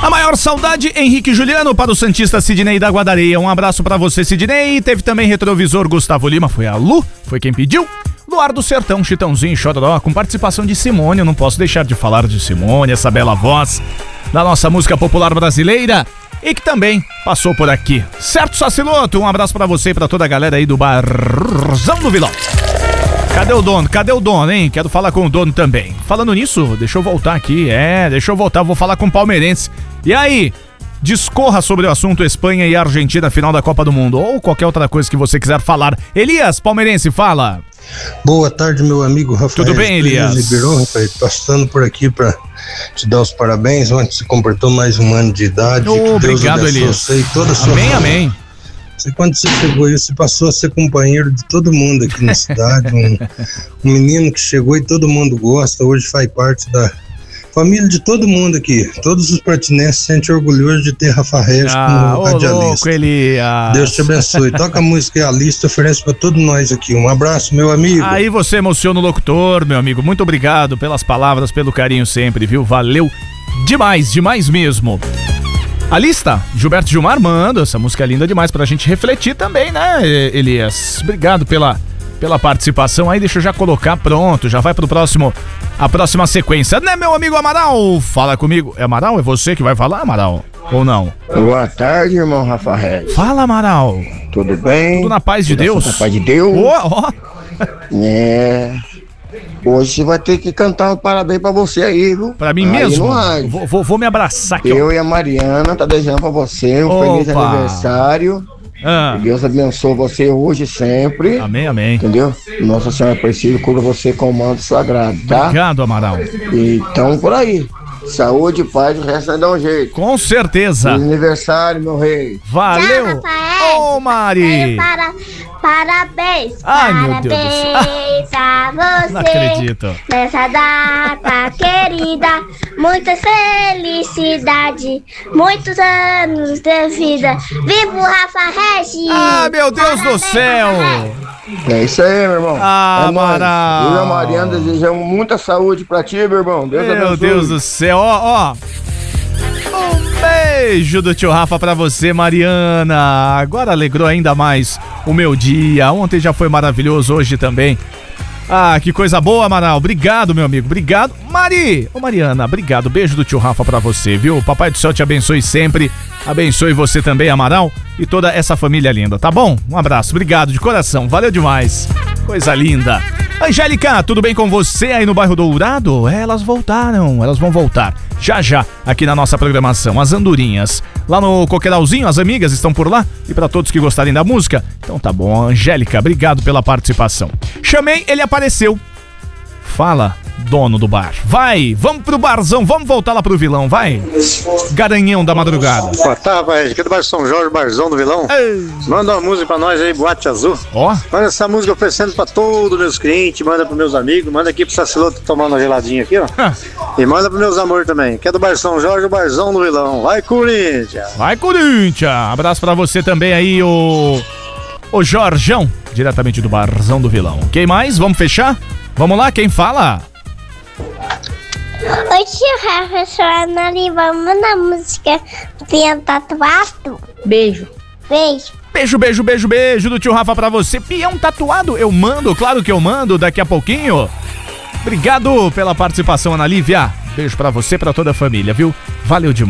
A maior saudade, Henrique Juliano, para o santista Sidney da Guadareia. Um abraço para você, Sidney. Teve também retrovisor Gustavo Lima, foi a Lu, foi quem pediu. Luar do Sertão, Chitãozinho, Chororó, com participação de Simone. Eu não posso deixar de falar de Simone, essa bela voz da nossa música popular brasileira e que também passou por aqui. Certo, Saciloto? Um abraço pra você e pra toda a galera aí do Barzão do Vilão. Cadê o dono? Cadê o dono, hein? Quero falar com o dono também. Falando nisso, deixa eu voltar aqui. Deixa eu voltar, vou falar com o palmeirense. E aí? Discorra sobre o assunto Espanha e Argentina, final da Copa do Mundo, ou qualquer outra coisa que você quiser falar. Elias, palmeirense, fala. Boa tarde, meu amigo Rafael. Tudo bem, Elias? Liberou, Rafael, passando por aqui para te dar os parabéns. Ontem você completou mais um ano de idade. Obrigado, Elias. Você e toda a sua amém, família. amém. Quando você chegou aí, você passou a ser companheiro de todo mundo aqui na cidade. Um menino que chegou e todo mundo gosta. Hoje faz parte da família de todo mundo aqui. Todos os pratinenses se sentem orgulhosos de ter Rafa Regis como radialista. Louco, Elias. Deus te abençoe. Toca a música e a lista, oferece pra todos nós aqui. Um abraço, meu amigo. Aí você emociona o locutor, meu amigo. Muito obrigado pelas palavras, pelo carinho sempre, viu? Valeu demais, demais mesmo. A lista, Gilberto Gilmar manda essa música linda demais pra gente refletir também, né, Elias? Obrigado pela participação aí, deixa eu já colocar pronto, já vai pro próximo, a próxima sequência, né, meu amigo Amaral? Fala comigo. É Amaral? É você que vai falar, Amaral? Ou não? Boa tarde, irmão Rafa Regis. Fala, Amaral. Tudo bem? Tudo na paz de Deus? Na paz de Deus. Ó. Hoje você vai ter que cantar um parabéns pra você aí, viu? Pra mim aí mesmo? Vou me abraçar aqui. Eu e a Mariana tá desejando pra você um feliz aniversário. Que Deus abençoe você hoje e sempre. Amém, amém. Entendeu? Nossa Senhora Aparecida cura você com o manto sagrado, tá? Obrigado, Amaral. Então, por aí. Saúde, paz, o resto vai dar um jeito. Com certeza. Feliz aniversário, meu rei. Valeu. Ô, Mari. Parabéns. Ai, meu Deus do céu. Parabéns a você. Não acredito. Nessa data querida. Muitas felicidades. Muitos anos de vida. Viva o Rafa Regis. Ah, meu Deus do céu. É isso aí, meu irmão. Ah, é Amaral. Eu e a Mariana desejamos muita saúde pra ti, meu irmão. Deus abençoe. Meu Deus do céu, ó. Um beijo do tio Rafa pra você, Mariana. Agora alegrou ainda mais o meu dia. Ontem já foi maravilhoso, hoje também. Ah, que coisa boa, Amaral. Obrigado, meu amigo. Obrigado. Ô, Mariana, obrigado. Beijo do tio Rafa pra você, viu? Papai do céu te abençoe sempre. Abençoe você também, Amaral, e toda essa família linda, tá bom? Um abraço. Obrigado de coração. Valeu demais. Coisa linda. Angélica, tudo bem com você aí no bairro Dourado? Elas voltaram, elas vão voltar já aqui na nossa programação, as andorinhas. Lá no Coqueiralzinho, as amigas estão por lá e para todos que gostarem da música. Então tá bom, Angélica, obrigado pela participação. Chamei, ele apareceu. Fala, dono do bar. Vai, vamos pro barzão, vamos voltar lá pro Vilão, vai. Garanhão da madrugada. Boa tarde, rapaz. Aqui do bairro São Jorge, Barzão do Vilão. Ei. Manda uma música pra nós aí, Boate Azul. Ó. Manda essa música oferecendo pra todos os meus clientes, manda pros meus amigos, manda aqui pro Saciloto tomando uma geladinha aqui, ó. E manda pros meus amores também. Que é do bairro São Jorge, o Barzão do Vilão. Vai, Corinthians! Vai, Corinthians! Abraço pra você também aí, o Jorjão, diretamente do Barzão do Vilão. Quem mais? Vamos fechar? Vamos lá, quem fala? Oi, tio Rafa, sou a Nari. Vamos na música Pião Tatuado? Beijo do tio Rafa pra você. Pião tatuado, eu mando, claro que eu mando daqui a pouquinho. Obrigado pela participação, Ana Lívia. Beijo pra você, pra toda a família, viu? Valeu demais.